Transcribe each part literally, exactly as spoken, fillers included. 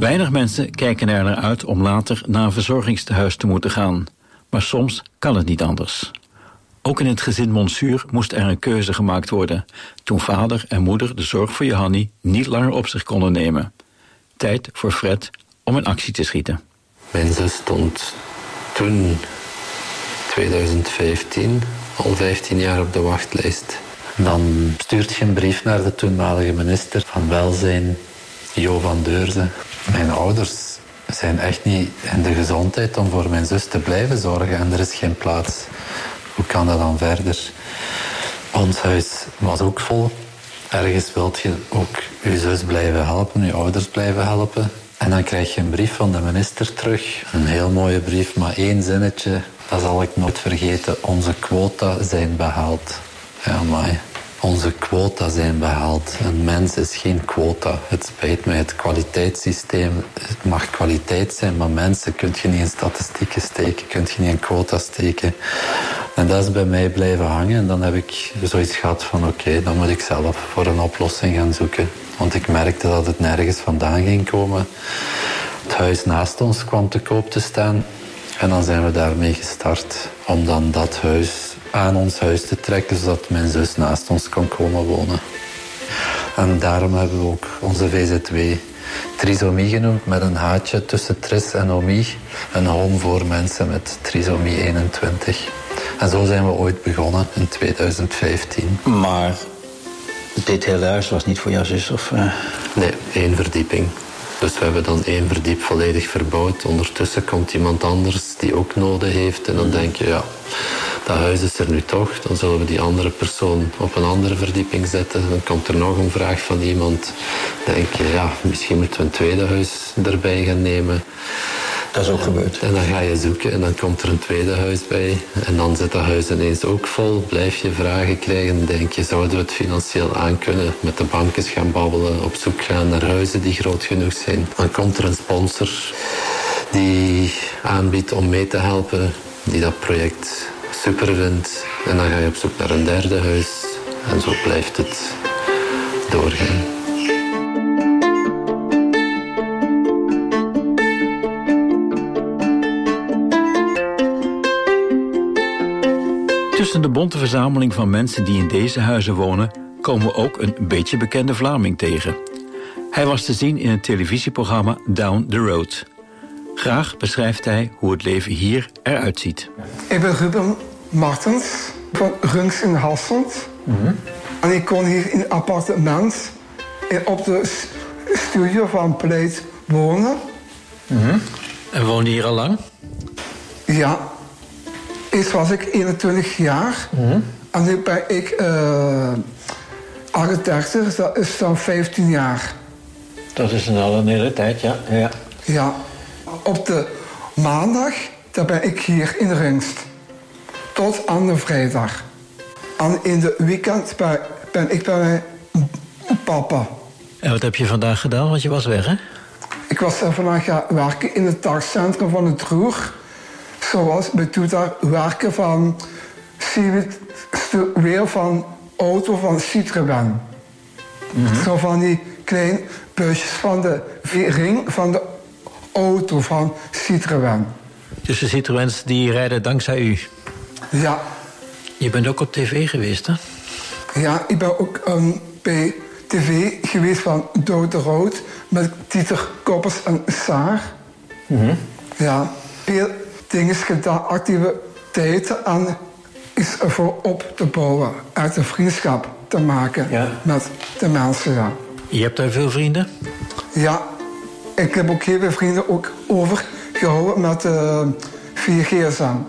Weinig mensen kijken er naar uit om later naar een verzorgingstehuis te moeten gaan. Maar soms kan het niet anders. Ook in het gezin Monsuur moest er een keuze gemaakt worden, toen vader en moeder de zorg voor Johanni niet langer op zich konden nemen. Tijd voor Fred om in actie te schieten. Mijn zus stond toen, twintig vijftien, al vijftien jaar op de wachtlijst. Dan stuurt je een brief naar de toenmalige minister van Welzijn, Jo van Deurzen. Mijn ouders zijn echt niet in de gezondheid om voor mijn zus te blijven zorgen en er is geen plaats. Hoe kan dat dan verder? Ons huis was ook vol. Ergens wilt je ook je zus blijven helpen, je ouders blijven helpen. En dan krijg je een brief van de minister terug. Een heel mooie brief, maar één zinnetje, dat zal ik nooit vergeten. Onze quota zijn behaald. Ja, maar onze quota zijn behaald. Een mens is geen quota. Het spijt me, het kwaliteitssysteem, het mag kwaliteit zijn, maar mensen kun je niet in statistieken steken, kun je niet in quota steken. En dat is bij mij blijven hangen. En dan heb ik zoiets gehad van oké, okay, dan moet ik zelf voor een oplossing gaan zoeken. Want ik merkte dat het nergens vandaan ging komen. Het huis naast ons kwam te koop te staan. En dan zijn we daarmee gestart om dan dat huis aan ons huis te trekken, zodat mijn zus naast ons kon komen wonen. En daarom hebben we ook onze V Z W trisomie genoemd, met een haatje tussen tris en omie. Een home voor mensen met trisomie eenentwintig. En zo zijn we ooit begonnen in twintig vijftien. Maar dit hele huis was niet voor jouw zus? Of, uh... Nee, één verdieping. Dus we hebben dan één verdiep volledig verbouwd. Ondertussen komt iemand anders die ook noden heeft. En dan denk je, ja, dat huis is er nu toch. Dan zullen we die andere persoon op een andere verdieping zetten. Dan komt er nog een vraag van iemand. Dan denk je, ja, misschien moeten we een tweede huis erbij gaan nemen. Dat is ook gebeurd. En dan ga je zoeken en dan komt er een tweede huis bij. En dan zit dat huis ineens ook vol. Blijf je vragen krijgen. Dan denk je, zouden we het financieel aankunnen? Met de bankers gaan babbelen. Op zoek gaan naar huizen die groot genoeg zijn. Dan komt er een sponsor die aanbiedt om mee te helpen. Die dat project super vindt. En dan ga je op zoek naar een derde huis. En zo blijft het doorgaan. Tussen de bonte verzameling van mensen die in deze huizen wonen, komen we ook een beetje bekende Vlaming tegen. Hij was te zien in het televisieprogramma Down the Road. Graag beschrijft hij hoe het leven hier eruit ziet. Ik ben Ruben Martens van Runks in Hasselt. Mm-hmm. En ik kon hier in een appartement op de studio van Pleit wonen. Mm-hmm. En woonde je hier al lang? Ja. Eerst was ik eenentwintig jaar. Mm-hmm. En nu ben ik uh, achtendertig, dus dat is dan vijftien jaar. Dat is een al een hele tijd, ja. ja. Ja. Op de maandag, daar ben ik hier in Rungst. Tot aan de vrijdag. En in de weekend ben, ben ik bij mijn papa. En wat heb je vandaag gedaan? Want je was weg, hè? Ik was vandaag gaan werken in het dagcentrum van het Roer. Zoals bij toe daar werken van weer van auto van Citroën. Mm-hmm. Zo van die kleine puistjes van de ring van de auto van Citroën. Dus de Citroëns die rijden dankzij u? Ja. Je bent ook op tv geweest, hè? Ja, ik ben ook um, bij tv geweest van Down the Road met Dieter Koppers en Saar. Mm-hmm. Ja, veel dingen gedaan, activiteiten en is ervoor op te bouwen, uit een vriendschap te maken ja. met de mensen. Ja. Je hebt daar veel vrienden? Ja, ik heb ook heel veel vrienden ook overgehouden met uh, vier G S M.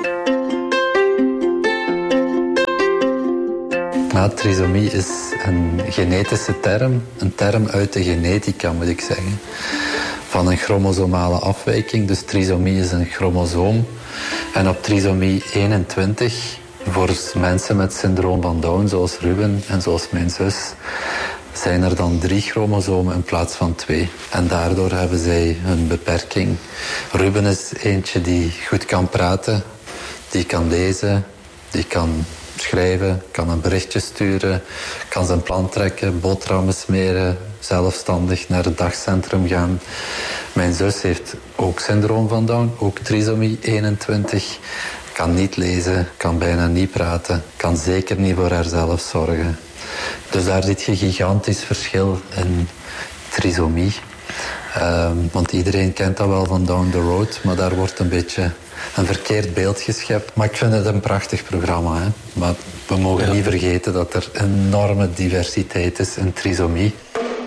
Ja, trisomie is een genetische term, een term uit de genetica moet ik zeggen. Van een chromosomale afwijking, dus trisomie is een chromosoom. En op trisomie eenentwintig, voor mensen met syndroom van Down, zoals Ruben en zoals mijn zus, zijn er dan drie chromosomen in plaats van twee. En daardoor hebben zij een beperking. Ruben is eentje die goed kan praten, die kan lezen, die kan schrijven, kan een berichtje sturen, kan zijn plan trekken, boterhammen smeren, zelfstandig naar het dagcentrum gaan. Mijn zus heeft ook syndroom van Down, ook trisomie eenentwintig. Kan niet lezen, kan bijna niet praten, kan zeker niet voor haarzelf zorgen. Dus daar zit je een gigantisch verschil in trisomie. Um, want iedereen kent dat wel van Down the Road, maar daar wordt een beetje een verkeerd beeld geschept. Maar ik vind het een prachtig programma. Hè? Maar we mogen ja. niet vergeten dat er enorme diversiteit is in trisomie.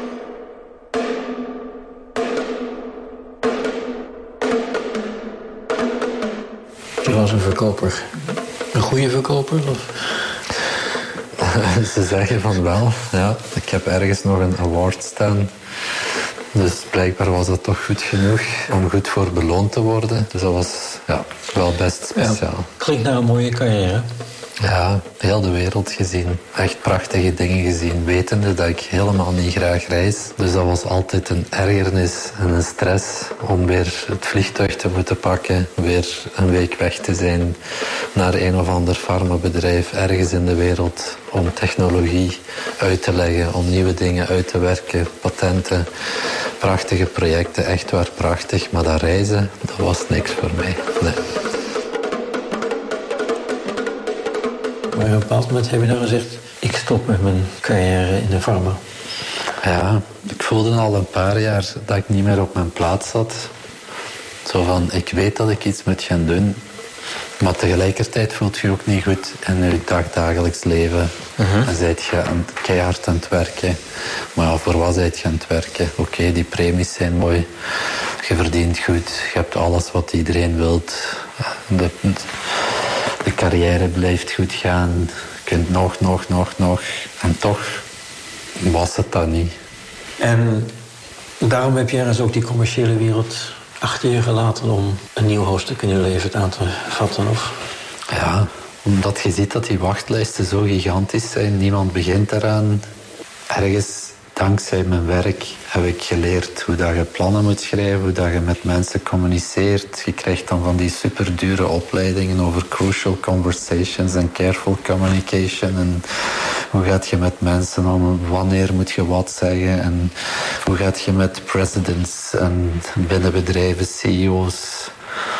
Je was een verkoper. Een goede verkoper? Of? Ze zeggen van wel. Ja. Ik heb ergens nog een award staan. Dus blijkbaar was dat toch goed genoeg om goed voor beloond te worden. Dus dat was ja, wel best speciaal. Ja, klinkt naar een mooie carrière. Ja, heel de wereld gezien. Echt prachtige dingen gezien. Wetende dat ik helemaal niet graag reis. Dus dat was altijd een ergernis en een stress om weer het vliegtuig te moeten pakken. Weer een week weg te zijn naar een of ander farmabedrijf ergens in de wereld. Om technologie uit te leggen, om nieuwe dingen uit te werken. Patenten, prachtige projecten, echt waar prachtig. Maar dat reizen, dat was niks voor mij. Nee. Maar op een bepaald moment heb je dan gezegd, ik stop met mijn carrière in de farma. Ja, ik voelde al een paar jaar dat ik niet meer op mijn plaats zat. Zo van, ik weet dat ik iets moet gaan doen. Maar tegelijkertijd voelt je ook niet goed in je dagdagelijks leven. Uh-huh. Dan zijt je aan, keihard aan het werken. Maar ja, voor wat zijt je aan het werken? Oké, okay, die premies zijn mooi. Je verdient goed. Je hebt alles wat iedereen wilt. De, de carrière blijft goed gaan. Je kunt nog, nog, nog, nog. En toch was het dat niet. En daarom heb je ergens ook die commerciële wereld achter je gelaten om een nieuw hoofdstuk in je leven aan te vatten, of? Ja, omdat je ziet dat die wachtlijsten zo gigantisch zijn. Niemand begint eraan. Ergens, dankzij mijn werk, heb ik geleerd hoe dat je plannen moet schrijven, hoe dat je met mensen communiceert. Je krijgt dan van die superdure opleidingen over crucial conversations en careful communication. En hoe gaat je met mensen om? Wanneer moet je wat zeggen? En hoe gaat je met presidents en binnen bedrijven, C E O's?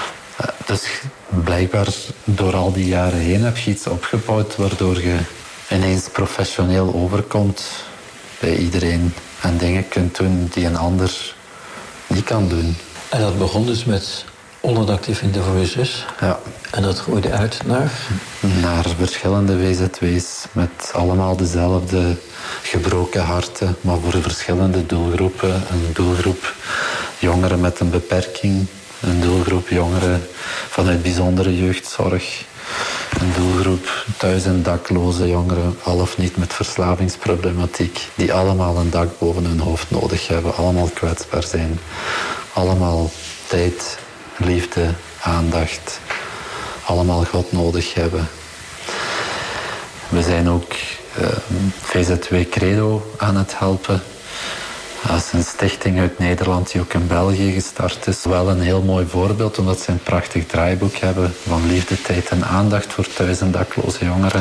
Dus blijkbaar door al die jaren heen heb je iets opgebouwd waardoor je ineens professioneel overkomt bij iedereen en dingen kunt doen die een ander niet kan doen. En dat begon dus met onderdak vinden voor je zus. Ja. En dat groeide uit naar? Naar verschillende W Z W's met allemaal dezelfde gebroken harten, maar voor verschillende doelgroepen. Een doelgroep jongeren met een beperking, een doelgroep jongeren vanuit bijzondere jeugdzorg, een doelgroep thuis- en dakloze jongeren, al of niet met verslavingsproblematiek, die allemaal een dak boven hun hoofd nodig hebben, allemaal kwetsbaar zijn, allemaal tijd, liefde, aandacht, allemaal God nodig hebben. We zijn ook uh, V Z W Credo aan het helpen. Dat is een stichting uit Nederland die ook in België gestart is. Wel een heel mooi voorbeeld, omdat ze een prachtig draaiboek hebben van liefde, tijd en aandacht voor thuis- en dakloze jongeren.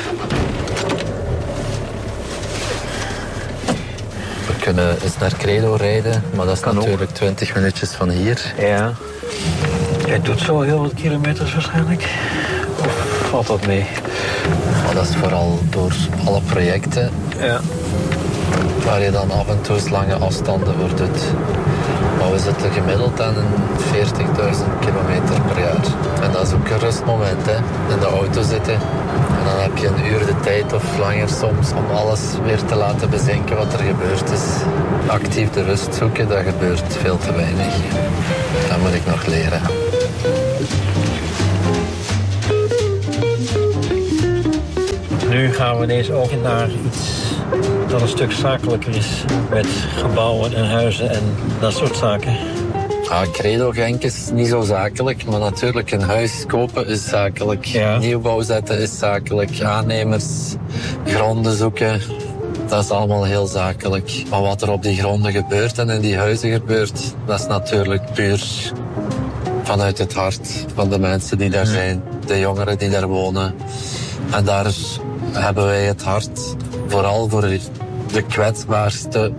We kunnen eens naar Credo rijden, maar dat is kan natuurlijk ook twintig minuutjes van hier. Ja. Jij doet zo heel wat kilometers waarschijnlijk? Of valt dat mee? Maar dat is vooral door alle projecten. Ja. Waar je dan af en toe eens lange afstanden voor doet. Maar we zitten gemiddeld aan een veertigduizend kilometer per jaar. En dat is ook een rustmoment, hè. In de auto zitten. En dan heb je een uur de tijd of langer soms om alles weer te laten bezinken wat er gebeurd is. Actief de rust zoeken, dat gebeurt veel te weinig. Dat moet ik nog leren. Nu gaan we ineens ook naar iets dat een stuk zakelijker is. Met gebouwen en huizen en dat soort zaken. Ah, Credo Genk is niet zo zakelijk, maar natuurlijk een huis kopen is zakelijk. Ja. Nieuwbouw zetten is zakelijk. Aannemers, gronden zoeken, dat is allemaal heel zakelijk. Maar wat er op die gronden gebeurt en in die huizen gebeurt, dat is natuurlijk puur vanuit het hart van de mensen die daar zijn. De jongeren die daar wonen. En daar hebben wij het hart vooral voor de kwetsbaarste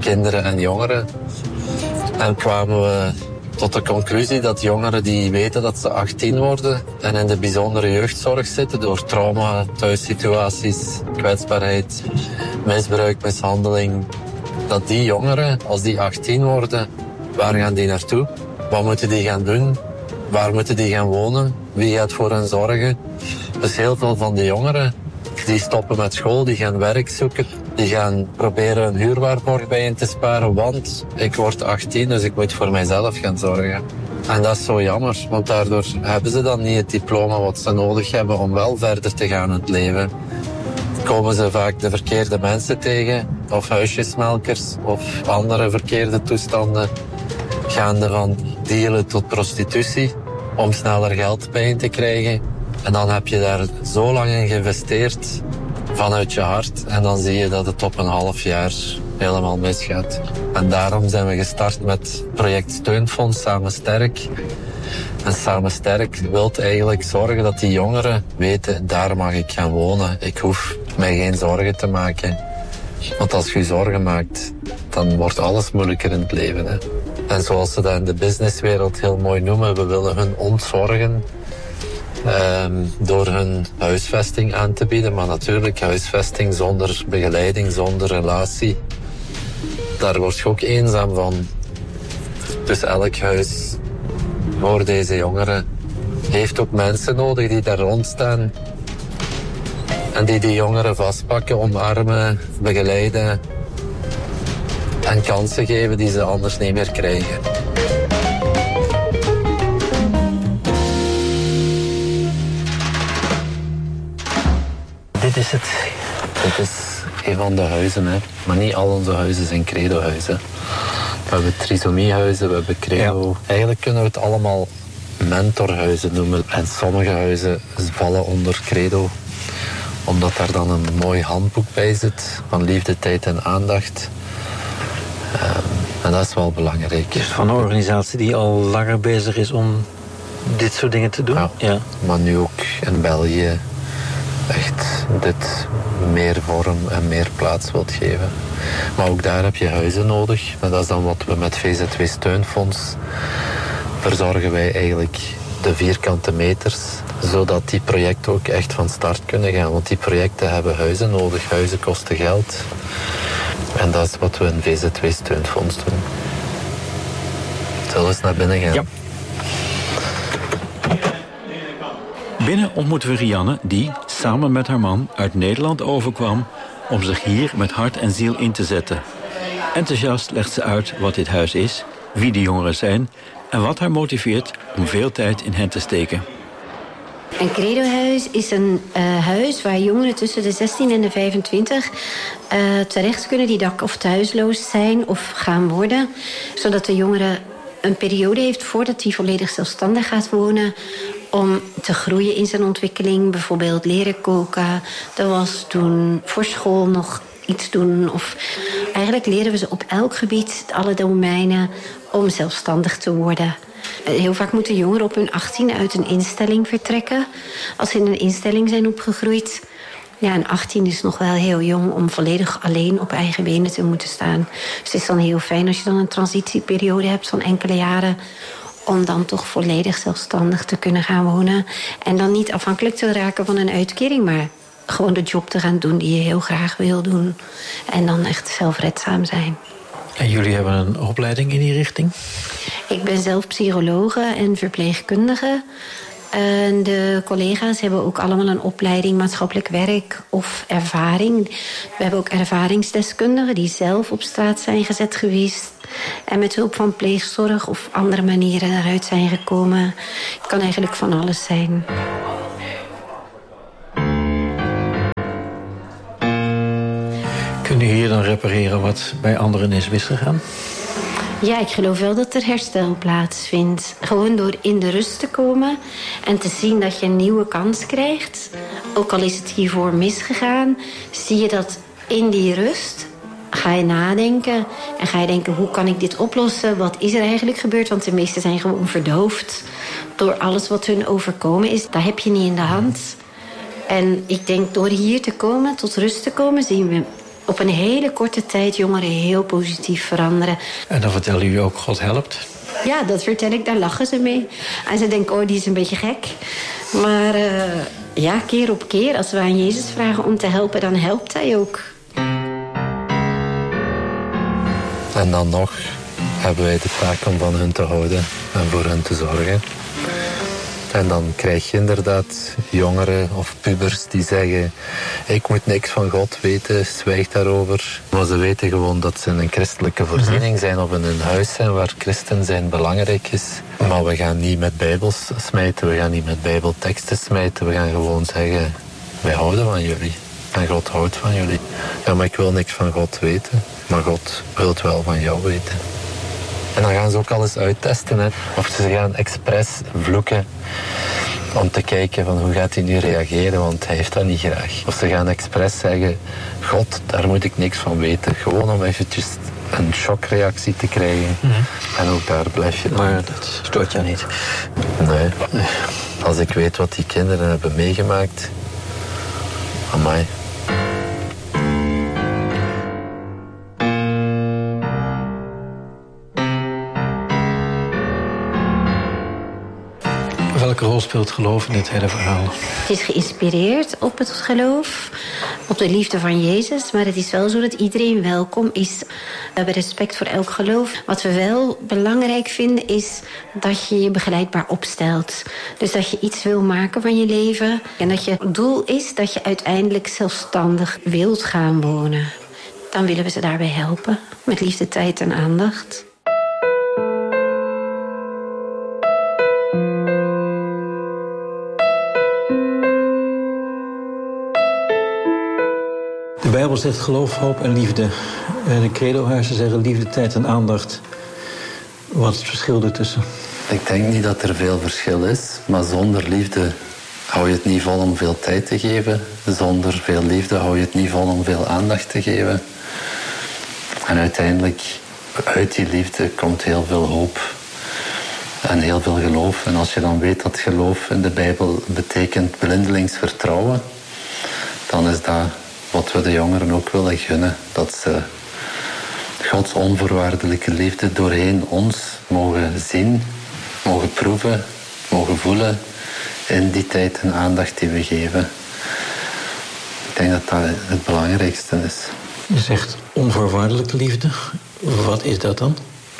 kinderen en jongeren. En kwamen we tot de conclusie dat jongeren die weten dat ze achttien worden en in de bijzondere jeugdzorg zitten door trauma, thuissituaties, kwetsbaarheid, misbruik, mishandeling, dat die jongeren, als die achttien worden, waar gaan die naartoe? Wat moeten die gaan doen? Waar moeten die gaan wonen? Wie gaat voor hen zorgen? Dus heel veel van die jongeren die stoppen met school, die gaan werk zoeken. Die gaan proberen een huurwaarborg bij hen te sparen, want ik word achttien, dus ik moet voor mijzelf gaan zorgen. En dat is zo jammer, want daardoor hebben ze dan niet het diploma wat ze nodig hebben om wel verder te gaan in het leven. Komen ze vaak de verkeerde mensen tegen, of huisjesmelkers, of andere verkeerde toestanden, gaande van dealen tot prostitutie, om sneller geld bij hen te krijgen. En dan heb je daar zo lang in geïnvesteerd, vanuit je hart, en dan zie je dat het op een half jaar helemaal misgaat. En daarom zijn we gestart met project Steunfonds Samen Sterk. En Samen Sterk wil eigenlijk zorgen dat die jongeren weten, daar mag ik gaan wonen. Ik hoef mij geen zorgen te maken. Want als je je zorgen maakt, dan wordt alles moeilijker in het leven. Hè? En zoals ze dat in de businesswereld heel mooi noemen, we willen hun ontzorgen. Um, door hun huisvesting aan te bieden. Maar natuurlijk, huisvesting zonder begeleiding, zonder relatie, daar word je ook eenzaam van. Dus elk huis voor deze jongeren heeft ook mensen nodig die daar rondstaan en die die jongeren vastpakken, omarmen, begeleiden en kansen geven die ze anders niet meer krijgen. Dit is het. Dit is een van de huizen, hè. Maar niet al onze huizen zijn credohuizen. We hebben trisomiehuizen, we hebben credo. Ja. Eigenlijk kunnen we het allemaal mentorhuizen noemen. En sommige huizen vallen onder credo, omdat daar dan een mooi handboek bij zit van liefde, tijd en aandacht. Um, en dat is wel belangrijk. Dus van een organisatie die al langer bezig is om dit soort dingen te doen? Ja, ja. Maar nu ook in België echt dit meer vorm en meer plaats wilt geven. Maar ook daar heb je huizen nodig. En dat is dan wat we met V Z W Steunfonds verzorgen wij eigenlijk de vierkante meters, zodat die projecten ook echt van start kunnen gaan. Want die projecten hebben huizen nodig. Huizen kosten geld. En dat is wat we in V Z W Steunfonds doen. Zullen we eens naar binnen gaan? Ja. Binnen ontmoeten we Rianne, die, samen met haar man, uit Nederland overkwam om zich hier met hart en ziel in te zetten. Enthousiast legt ze uit wat dit huis is, wie de jongeren zijn en wat haar motiveert om veel tijd in hen te steken. Een credohuis is een uh, huis waar jongeren tussen de zestien en de vijfentwintig uh, terecht kunnen die dak- of thuisloos zijn of gaan worden, zodat de jongere een periode heeft voordat hij volledig zelfstandig gaat wonen, om te groeien in zijn ontwikkeling. Bijvoorbeeld leren koken, de was doen, voor school nog iets doen. Of eigenlijk leren we ze op elk gebied, alle domeinen, om zelfstandig te worden. Heel vaak moeten jongeren op hun achttien uit een instelling vertrekken. Als ze in een instelling zijn opgegroeid. Ja, en achttien is nog wel heel jong om volledig alleen op eigen benen te moeten staan. Dus het is dan heel fijn als je dan een transitieperiode hebt van enkele jaren, om dan toch volledig zelfstandig te kunnen gaan wonen. En dan niet afhankelijk te raken van een uitkering, maar gewoon de job te gaan doen die je heel graag wil doen. En dan echt zelfredzaam zijn. En jullie hebben een opleiding in die richting? Ik ben zelf psychologe en verpleegkundige. En de collega's hebben ook allemaal een opleiding maatschappelijk werk of ervaring. We hebben ook ervaringsdeskundigen die zelf op straat zijn gezet geweest en met hulp van pleegzorg of andere manieren eruit zijn gekomen. Het kan eigenlijk van alles zijn. Kun je hier dan repareren wat bij anderen is misgegaan? Ja, ik geloof wel dat er herstel plaatsvindt. Gewoon door in de rust te komen en te zien dat je een nieuwe kans krijgt. Ook al is het hiervoor misgegaan, zie je dat in die rust ga je nadenken. En ga je denken, hoe kan ik dit oplossen? Wat is er eigenlijk gebeurd? Want de meesten zijn gewoon verdoofd door alles wat hun overkomen is. Dat heb je niet in de hand. En ik denk, door hier te komen, tot rust te komen, zien we op een hele korte tijd jongeren heel positief veranderen. En dan vertellen jullie ook God helpt? Ja, dat vertel ik, daar lachen ze mee. En ze denken, oh, die is een beetje gek. Maar uh, ja, keer op keer, als we aan Jezus vragen om te helpen, dan helpt hij ook. En dan nog hebben wij de taak om van hun te houden en voor hen te zorgen. En dan krijg je inderdaad jongeren of pubers die zeggen, ik moet niks van God weten, zwijg daarover. Maar ze weten gewoon dat ze in een christelijke voorziening zijn of in een huis zijn waar christen zijn belangrijk is. Maar we gaan niet met bijbels smijten, we gaan niet met bijbelteksten smijten. We gaan gewoon zeggen, wij houden van jullie. En God houdt van jullie. Ja, maar ik wil niks van God weten. Maar God wil het wel van jou weten. En dan gaan ze ook alles uittesten. Hè. Of ze gaan expres vloeken om te kijken van hoe gaat hij nu reageren, want hij heeft dat niet graag. Of ze gaan expres zeggen, God, daar moet ik niks van weten. Gewoon om eventjes een shockreactie te krijgen. Mm-hmm. En ook daar blijf je dan. Maar dat stoort jou niet? Nee. nee. Als ik weet wat die kinderen hebben meegemaakt, amai. Welke rol speelt geloof in dit hele verhaal? Het is geïnspireerd op het geloof, op de liefde van Jezus. Maar het is wel zo dat iedereen welkom is. We hebben respect voor elk geloof. Wat we wel belangrijk vinden is dat je je begeleidbaar opstelt. Dus dat je iets wil maken van je leven. En dat je doel is dat je uiteindelijk zelfstandig wilt gaan wonen. Dan willen we ze daarbij helpen. Met liefde, tijd en aandacht. De Bijbel zegt geloof, hoop en liefde. De credohuizen zeggen liefde, tijd en aandacht. Wat is het verschil ertussen? Ik denk niet dat er veel verschil is. Maar zonder liefde hou je het niet vol om veel tijd te geven. Zonder veel liefde hou je het niet vol om veel aandacht te geven. En uiteindelijk, uit die liefde komt heel veel hoop. En heel veel geloof. En als je dan weet dat geloof in de Bijbel betekent blindelings vertrouwen, dan is dat wat we de jongeren ook willen gunnen. Dat ze Gods onvoorwaardelijke liefde doorheen ons mogen zien, mogen proeven, mogen voelen in die tijd en aandacht die we geven. Ik denk dat dat het belangrijkste is. Je zegt onvoorwaardelijke liefde. Wat is dat dan?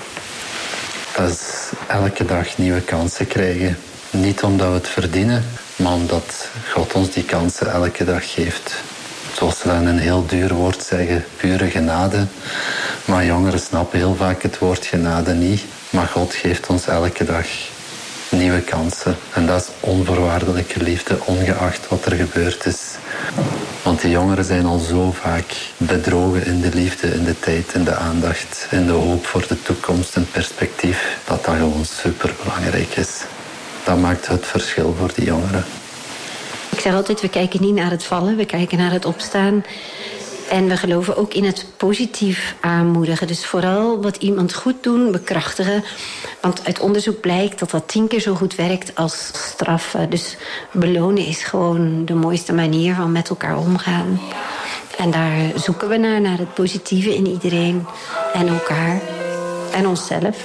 Dat is elke dag nieuwe kansen krijgen. Niet omdat we het verdienen, maar omdat God ons die kansen elke dag geeft. Zoals we dan een heel duur woord zeggen, pure genade. Maar jongeren snappen heel vaak het woord genade niet. Maar God geeft ons elke dag nieuwe kansen. En dat is onvoorwaardelijke liefde, ongeacht wat er gebeurd is. Want die jongeren zijn al zo vaak bedrogen in de liefde, in de tijd, in de aandacht, in de hoop voor de toekomst en perspectief, dat dat gewoon superbelangrijk is. Dat maakt het verschil voor die jongeren. Ik zeg altijd, we kijken niet naar het vallen, we kijken naar het opstaan. En we geloven ook in het positief aanmoedigen. Dus vooral wat iemand goed doen, bekrachtigen. Want uit onderzoek blijkt dat dat tien keer zo goed werkt als straffen. Dus belonen is gewoon de mooiste manier van met elkaar omgaan. En daar zoeken we naar, naar het positieve in iedereen. En elkaar. En onszelf.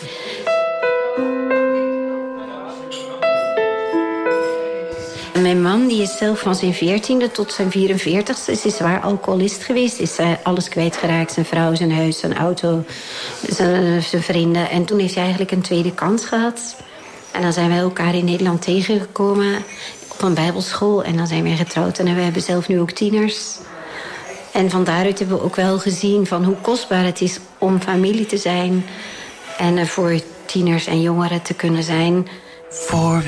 Mijn man die is zelf van zijn veertiende tot zijn vierenveertigste is zwaar alcoholist geweest. Is uh, alles kwijtgeraakt. Zijn vrouw, zijn huis, zijn auto, zijn, zijn vrienden. En toen heeft hij eigenlijk een tweede kans gehad. En dan zijn wij elkaar in Nederland tegengekomen op een bijbelschool. En dan zijn wij getrouwd. En we hebben zelf nu ook tieners. En van daaruit hebben we ook wel gezien van hoe kostbaar het is om familie te zijn. En uh, voor tieners en jongeren te kunnen zijn. For